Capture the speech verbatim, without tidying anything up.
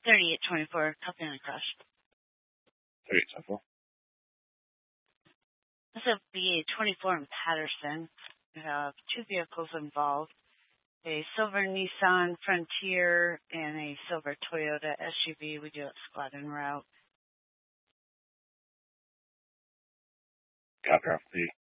thirty-eight twenty-four, copy on the crush. thirty-eight twenty-four. This is a B A twenty-four in Patterson. We have two vehicles involved, a silver Nissan Frontier and a silver Toyota S U V. We do have squad en route. Copy off the